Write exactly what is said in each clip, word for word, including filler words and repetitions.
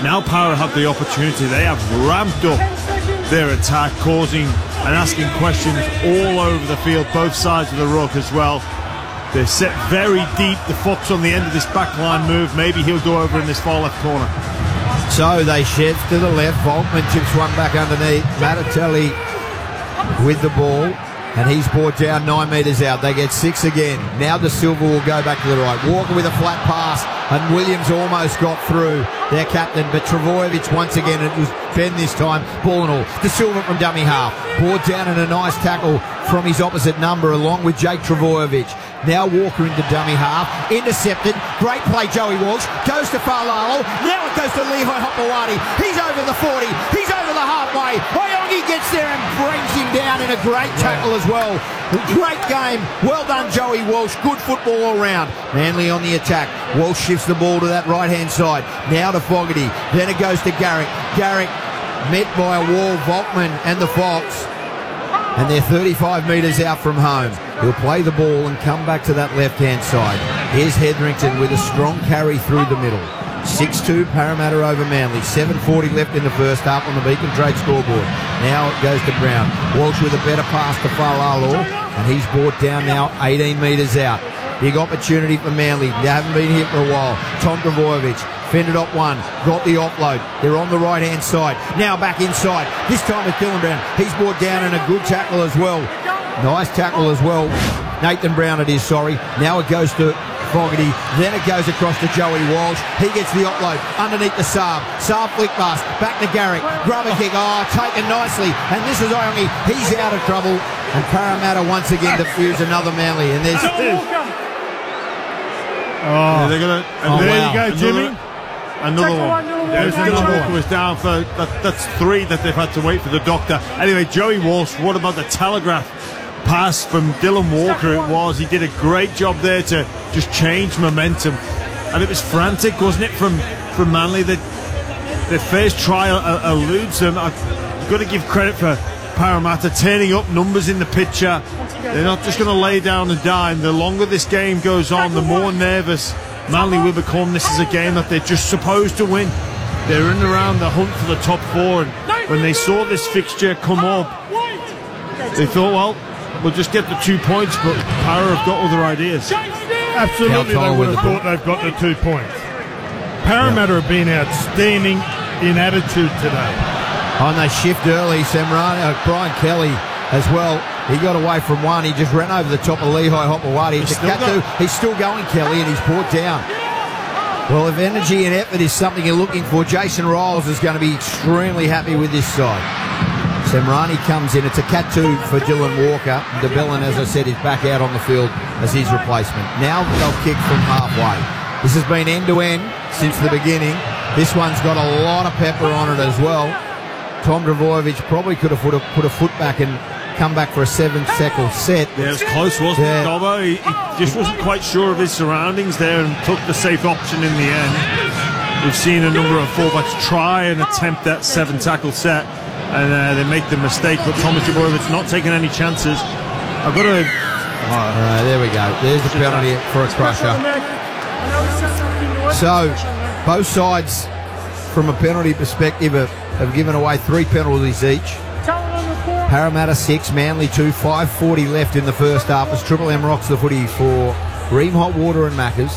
Now Power have the opportunity. They have ramped up their attack, causing and asking questions all over the field, both sides of the ruck as well. They're set very deep. The Fox on the end of this backline move. Maybe he'll go over in this far left corner. So they shift to the left. Volkman chips one back underneath. Mattatelli with the ball, and he's brought down nine metres out. They get six again. Now De Silva will go back to the right. Walker with a flat pass, and Williams almost got through their captain, but Trbojevic once again, it was Ben this time, ball and all. De Silva from dummy half. Brought down in a nice tackle from his opposite number along with Jake Trbojevic. Now Walker into dummy half, intercepted, great play Joey Walsh, goes to Falalo, now it goes to Lehigh Hopewadi, he's over the forty, he's over the halfway, Oyongi gets there and brings him down in a great tackle as well. Great game, well done Joey Walsh, good football all round. Manly on the attack, Walsh shifts the ball to that right hand side, now to Fogarty, then it goes to Garrick, Garrick met by a wall, Volkman and the Fox. And they're thirty-five metres out from home. He'll play the ball and come back to that left-hand side. Here's Hetherington with a strong carry through the middle. six two Parramatta over Manly. seven forty left in the first half on the Beacon Trade scoreboard. Now it goes to Brown. Walsh with a better pass to Falalo, and he's brought down now eighteen metres out. Big opportunity for Manly. They haven't been hit for a while. Tom Trbojevic fended up one, got the offload. They're on the right-hand side. Now back inside. This time with Dylan Brown. He's brought down in a good tackle as well. Nice tackle as well. Nathan Brown it is, sorry. Now it goes to Fogarty. Then it goes across to Joey Walsh. He gets the offload underneath the Saab. Saab flick pass. Back to Garrick. Grubber kick. Oh, taken nicely. And this is Oyongi. He's out of trouble. And Parramatta once again defuse another Manly. And there's... Oh, they're gonna, and oh there wow. you go, Jimmy. Another one. There's Dylan Walker was down for that, that's three that they've had to wait for the doctor. Anyway, Joey Walsh, what about the telegraph pass from Dylan Walker? It was. He did a great job there to just change momentum, and it was frantic, wasn't it, from from Manly? That the first try eludes them. I've got to give credit for Parramatta turning up numbers in the picture. They're not just going to lay down and die. And the longer this game goes on, the more nervous Manly will become. This is a game that they're just supposed to win. They're in and around the hunt for the top four, and when they saw this fixture come up, they thought, well, we'll just get the two points, but Para have got other ideas. Absolutely, they would have thought they've got the two points. Parramatta have been outstanding in attitude today. Oh, and they shift early. Semrani, uh, Brian Kelly as well. He got away from one. He just ran over the top of Lehigh Hopewadi. He's, he's still going, Kelly, and he's brought down. Well, if energy and effort is something you're looking for, Jason Riles is going to be extremely happy with this side. Semrani comes in. It's a cat two for Dylan Walker. DeBellin, as I said, is back out on the field as his replacement. Now they'll kick from halfway. This has been end-to-end since the beginning. This one's got a lot of pepper on it as well. Tom Trbojevic probably could have put a, put a foot back and come back for a seven-second set. Yeah, it was close, wasn't yeah. it, Dobbo? He, he just wasn't quite sure of his surroundings there and took the safe option in the end. We've seen a number of fullbacks try and attempt that seven-tackle set, and uh, they make the mistake, but Thomas Trbojevic not taking any chances. I've got to... Oh, uh, there we go. There's the penalty for a crusher. So, both sides, from a penalty perspective, have, have given away three penalties each. Parramatta six, Manly two, five forty left in the first half as Triple M rocks the footy for Ream Hot Water and Maccas.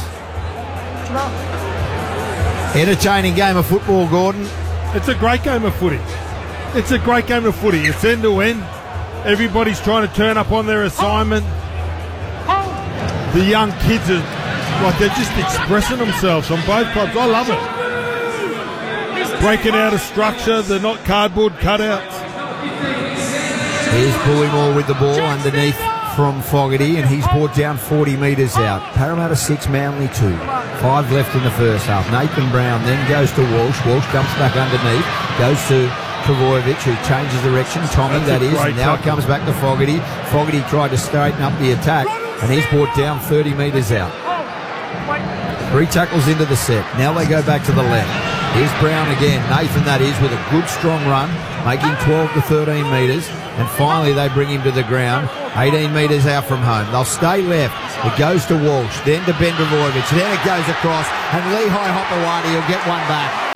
Entertaining game of football, Gordon. It's a great game of footy. It's a great game of footy. It's end to end. Everybody's trying to turn up on their assignment. The young kids are like they're just expressing themselves on both clubs. I love it. Breaking out of structure. They're not cardboard cutouts. Here's Bullymore with the ball underneath from Fogarty, and he's brought down forty metres out. Parramatta six, Manly two. Five left in the first half. Nathan Brown then goes to Walsh. Walsh jumps back underneath. Goes to Trbojevic, who changes direction. Tommy, That's that is. And now it comes back to Fogarty. Fogarty tried to straighten up the attack, and he's brought down thirty metres out. Three tackles into the set. Now they go back to the left. Here's Brown again. Nathan, that is, with a good strong run, making twelve to thirteen metres. And finally they bring him to the ground, eighteen metres out from home. They'll stay left. It goes to Walsh, then to Ben Trbojevic. Then it goes across, and Lehigh Hopewadi will get one back.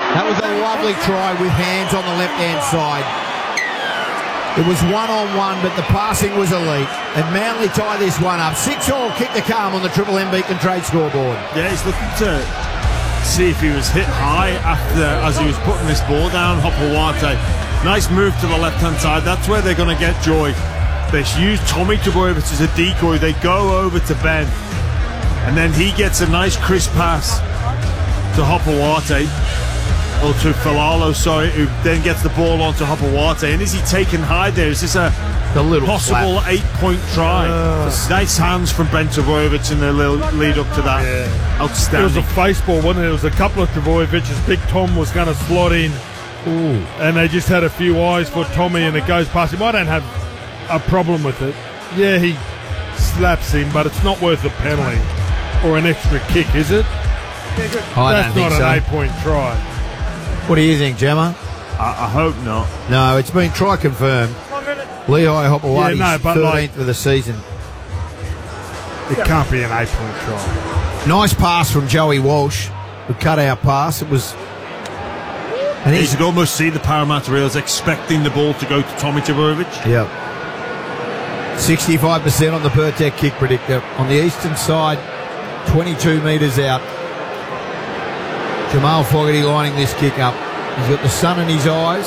That was a lovely try with hands on the left-hand side. It was one-on-one, but the passing was elite. And Manly tie this one up. Six all, kick the calm on the Triple M Beacon Trade scoreboard. Yeah, he's looking to see if he was hit high after as he was putting this ball down. Hopewate. Nice move to the left-hand side. That's where they're going to get joy. They use Tommy Trbojevic as a decoy. They go over to Ben. And then he gets a nice crisp pass to Hopewate. Or to Falalo, sorry, who then gets the ball onto Hopewate. And is he taken high there? Is this a the little possible slap. eight-point try? Uh, nice hands from Ben Trbojevic in the little lead up to that. Yeah. Outstanding. It was a face ball, wasn't it? It was a couple of Trebojevic's. Big Tom was going to slot in. Ooh. And they just had a few eyes for Tommy, and it goes past him. I don't have a problem with it. Yeah, he slaps him, but it's not worth a penalty or an extra kick, is it? I That's don't not think an so. eight-point try. What do you think, Gemma? I, I hope not. No, it's been try confirmed. Lehigh Hopewate Yeah, no, but thirteenth like- of the season. It can't be an eight-point try. Nice pass from Joey Walsh. The cut-out pass. It was... And You he's... could almost see the Parramatta Eels expecting the ball to go to Tommy Trbojevic. Yep. sixty-five percent on the Pertec kick predictor. On the eastern side, twenty-two metres out. Jamal Fogarty lining this kick up. He's got the sun in his eyes.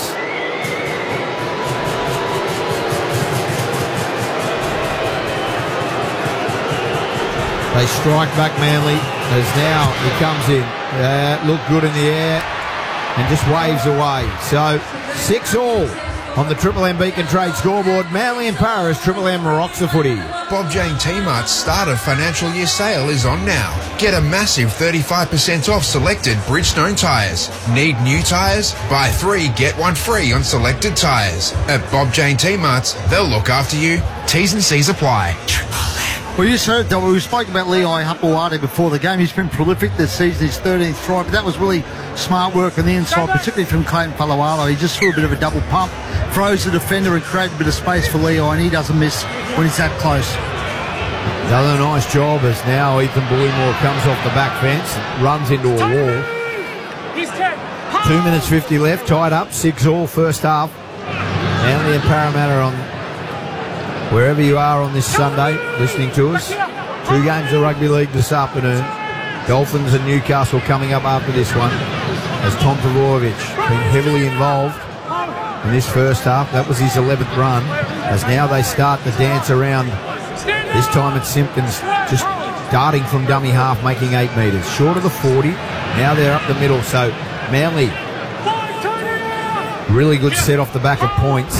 They strike back Manly as now he comes in. Uh, looked good in the air and just waves away. So six all on the Triple M Beacon Trade scoreboard. Manly and Paris, Triple M rocks the footy. Bob Jane T-Mart's start of financial year sale is on now. Get a massive thirty-five percent off selected Bridgestone tyres. Need new tyres? Buy three, get one free on selected tyres. At Bob Jane T-Mart's, they'll look after you. T's and C's apply. Well, you said that we spoke about Lehigh Hopewate before the game. He's been prolific this season, his thirteenth try, but that was really smart work on the inside, particularly from Clayton Falawalo. He just threw a bit of a double pump, froze the defender and created a bit of space for Lehigh, and he doesn't miss when he's that close. Another nice job as now Ethan Bullymore comes off the back fence and runs into a wall. Two minutes fifty left, tied up, six all first half. Manly and Parramatta on wherever you are on this Sunday listening to us. Two games of rugby league this afternoon. Dolphins and Newcastle coming up after this one as Tom Trbojevic been heavily involved in this first half. That was his eleventh run as now they start the dance around. This time it's Simpkins just darting from dummy half, making eight metres. Short of the forty. Now they're up the middle. So Manly, really good set off the back of points.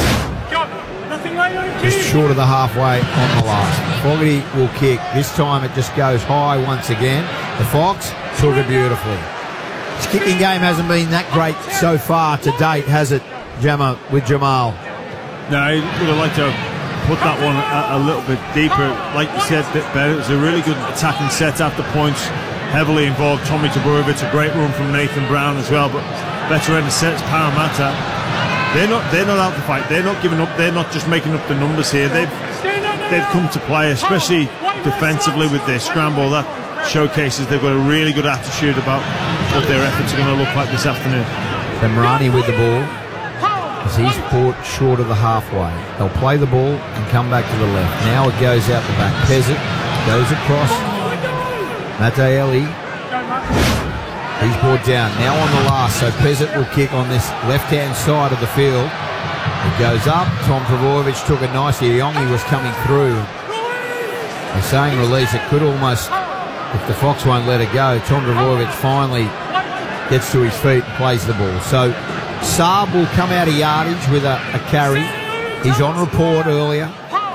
Just short of the halfway on the last. Fogarty will kick. This time it just goes high once again. The Fox took it beautifully. His kicking game hasn't been that great so far to date, has it, Gemma, with Jamal? No, I would have liked to put that one a, a little bit deeper. Like you said, bit better. It was a really good attacking set after points. Heavily involved Tommy Trbojevic, a great run from Nathan Brown as well, but better end of sets, Parramatta. They're not they're not out to fight. They're not giving up. They're not just making up the numbers here. They've they've come to play, especially defensively with their scramble. That showcases they've got a really good attitude about what their efforts are going to look like this afternoon. Bemrani with the ball as he's caught short of the halfway. They'll play the ball and come back to the left. Now it goes out the back. Pezzett goes across. Matteelli. He's brought down. Now on the last. So Pezzett will kick on this left-hand side of the field. It goes up. Tom Trbojevic took it nicely. Yongi was coming through. They're saying release. It could almost, if the Fox won't let it go, Tom Trbojevic finally gets to his feet and plays the ball. So Saab will come out of yardage with a, a carry. He's on report earlier.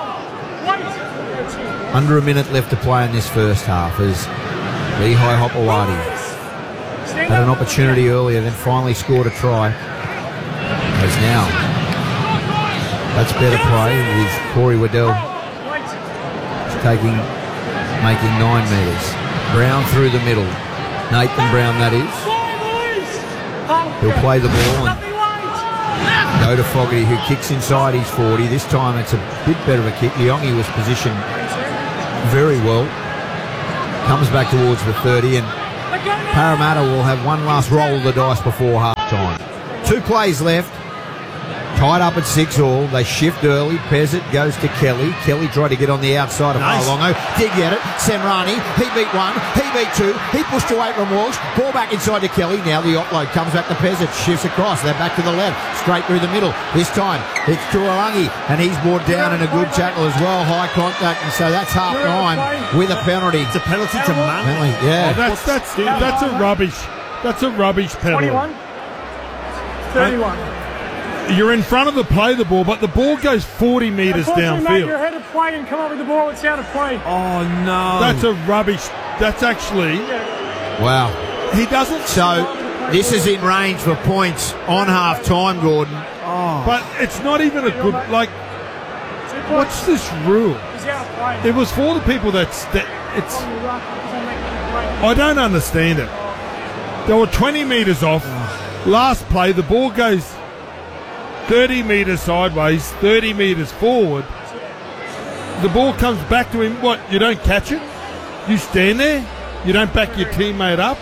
Under a minute left to play in this first half as Lehigh Hopewate had an opportunity earlier, then finally scored a try. As now, that's better play with Corey Waddell taking, making nine metres. Brown through the middle. Nathan Brown, that is. He'll play the ball and go to Fogarty, who kicks inside his forty. This time it's a bit better of a kick. Yongi was positioned very well. Comes back towards the thirty, and Parramatta will have one last roll of the dice before half time. Two plays left. Tied up at six all. They shift early. Pezzett goes to Kelly. Kelly tried to get on the outside of Nice. Malongo. Did get it. Semrani. He beat one. He beat two. He pushed away from Walsh. Ball back inside to Kelly. Now the offload comes back to Pezzett. Shifts across. They're back to the left. Straight through the middle. This time it's Tuolangi. And he's brought down in a good tackle as well. High contact. And so that's half time with a penalty. It's a penalty to Manly. Penalty, Oh, yeah. that's that's that's a rubbish. That's a rubbish penalty. twenty-one. thirty-one. You're in front of the play the ball, but the ball goes forty metres Unfortunately, mate, you're downfield. ahead of play and come up with the ball. It's out of play. Oh no. That's a rubbish. That's actually Wow. he doesn't. So this is in range for points on half time, Gordon. But it's not even a good like. What's this rule? He's out of play. It was for the people that's that it's. I don't understand it. They were twenty metres off. Last play, the ball goes thirty metres sideways, thirty metres forward. The ball comes back to him. What? You don't catch it? You stand there? You don't back your teammate up?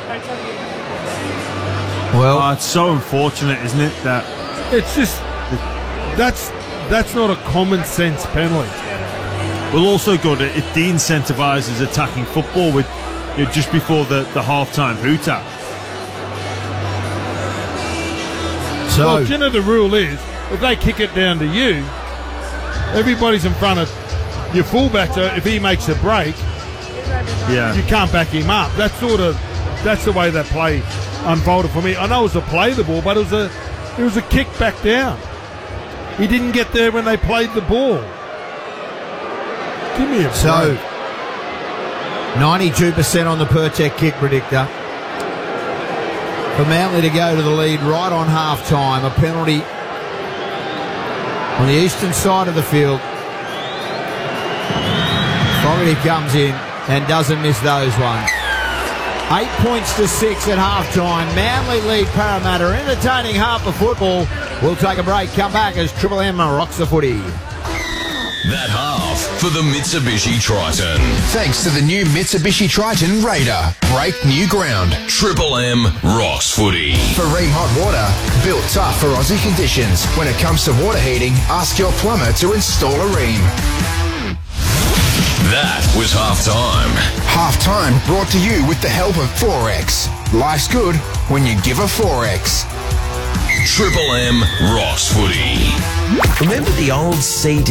Well, Oh, it's so unfortunate, isn't it? That It's just that's that's not a common sense penalty. will also go to it de-incentivises attacking football with you know, just before the, the half-time hooter. so Well, you know the rule is if they kick it down to you, everybody's in front of your fullback. So if he makes a break, Yeah. you can't back him up. That's sort of that's the way that play unfolded for me. I know it was a play the ball, but it was a it was a kick back down. He didn't get there when they played the ball. Give me a So, break. ninety-two percent on the Pertec kick predictor. For Manly to go to the lead right on half time. A penalty on the eastern side of the field. Fogarty comes in and doesn't miss those ones. Eight points to six at half time. Manly lead Parramatta. Entertaining half of football. We'll take a break. Come back as Triple M rocks the footy. That half for the Mitsubishi Triton. Thanks to the new Mitsubishi Triton Raider. Break new ground. Triple M rocks footy. For Ream Hot Water, built tough for Aussie conditions. When it comes to water heating, ask your plumber to install a Ream. That was half time. Half time brought to you with the help of Forex. Life's good when you give a Forex. Triple M rocks footy. Remember the old C D?